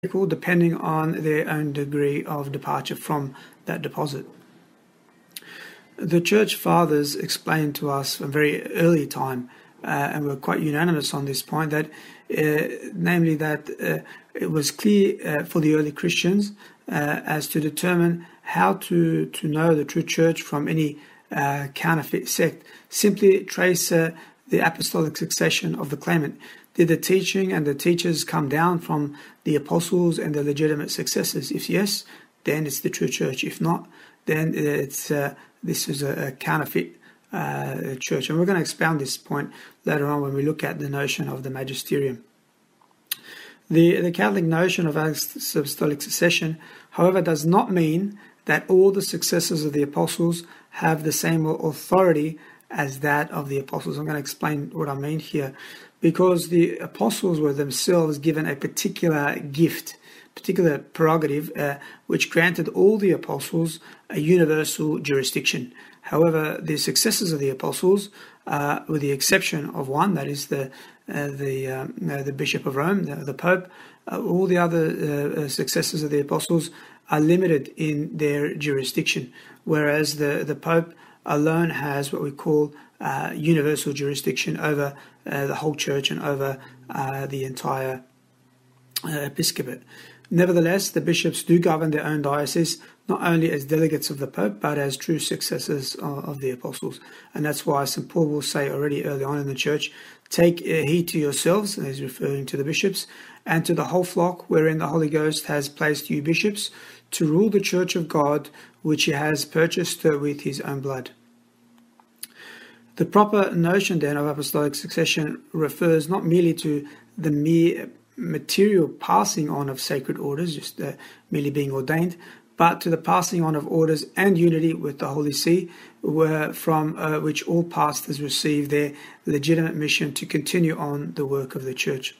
depending on their own degree of departure from that deposit. The Church Fathers explained to us from a very early time, and we're quite unanimous on this point, that namely that it was clear for the early Christians as to determine how to know the true church from any counterfeit sect. Simply trace the apostolic succession of the claimant. Did the teaching and the teachers come down from the apostles and the legitimate successors? If yes, then it's the true church. If not, then this is a counterfeit church. And we're going to expound this point later on when we look at the notion of the magisterium. The Catholic notion of apostolic succession, however, does not mean that all the successors of the apostles have the same authority as that of the apostles. I'm going to explain what I mean here. Because the apostles were themselves given a particular gift, particular prerogative, which granted all the apostles a universal jurisdiction. However, the successors of the apostles, with the exception of one, that is the Bishop of Rome, the Pope, all the other successors of the apostles are limited in their jurisdiction, whereas the Pope alone has what we call universal jurisdiction over the whole church and over the entire episcopate. Nevertheless, the bishops do govern their own diocese, not only as delegates of the Pope, but as true successors of the apostles. And that's why St. Paul will say already early on in the church, take heed to yourselves, and he's referring to the bishops, and to the whole flock wherein the Holy Ghost has placed you bishops, to rule the church of God, which he has purchased with his own blood. The proper notion then of apostolic succession refers not merely to the mere material passing on of sacred orders, just merely being ordained, but to the passing on of orders and unity with the Holy See, from which all pastors receive their legitimate mission to continue on the work of the church.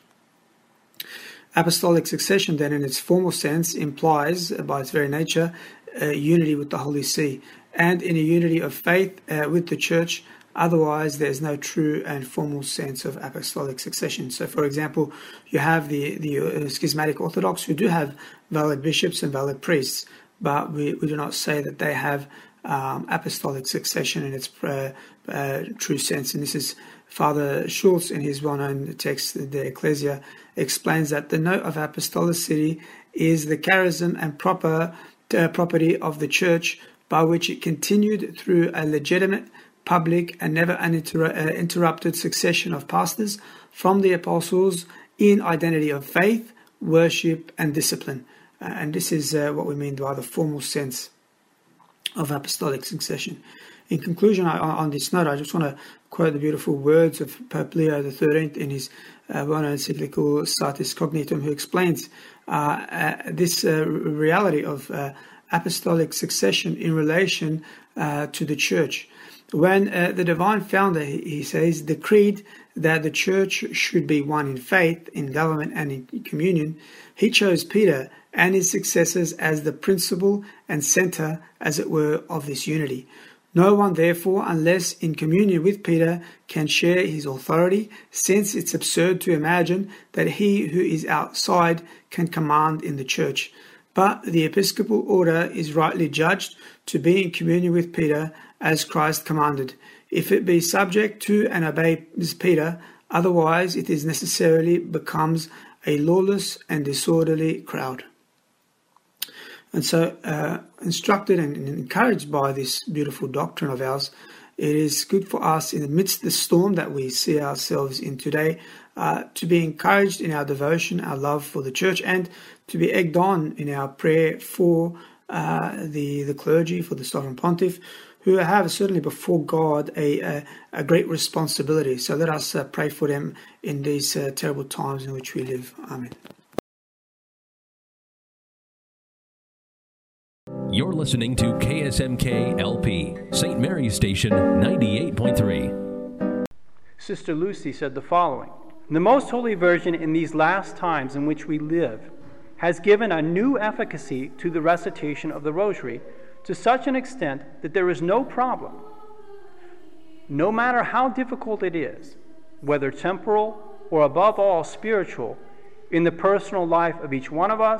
Apostolic succession then in its formal sense implies, by its very nature, unity with the Holy See, and in a unity of faith with the church. Otherwise, there's no true and formal sense of apostolic succession. So, for example, you have the schismatic Orthodox who do have valid bishops and valid priests, but we do not say that they have apostolic succession in its true sense. And this is Father Schultz in his well-known text, the Ecclesia, explains that the note of apostolicity is the charism and property of the church by which it continued through a legitimate, public and never uninterrupted succession of pastors from the apostles in identity of faith, worship and discipline. And this is what we mean by the formal sense of apostolic succession. In conclusion, on this note, I just want to quote the beautiful words of Pope Leo XIII in his well-known encyclical Satis Cognitum, who explains this reality of apostolic succession in relation to the church. When the divine founder, he says, decreed that the church should be one in faith, in government and in communion, he chose Peter and his successors as the principle and center, as it were, of this unity. No one, therefore, unless in communion with Peter, can share his authority, since it's absurd to imagine that he who is outside can command in the church. But the episcopal order is rightly judged to be in communion with Peter, as Christ commanded, if it be subject to and obeys Peter, otherwise it is necessarily becomes a lawless and disorderly crowd. And so, instructed and encouraged by this beautiful doctrine of ours, it is good for us in the midst of the storm that we see ourselves in today, to be encouraged in our devotion, our love for the church, and to be egged on in our prayer for the clergy, for the Sovereign Pontiff, who have certainly before God a great responsibility. So let us pray for them in these terrible times in which we live. Amen. You're listening to KSMK LP, St. Mary's Station 98.3. Sister Lucy said the following: The Most Holy Virgin in these last times in which we live has given a new efficacy to the recitation of the Rosary, to such an extent that there is no problem, no matter how difficult it is, whether temporal or above all spiritual, in the personal life of each one of us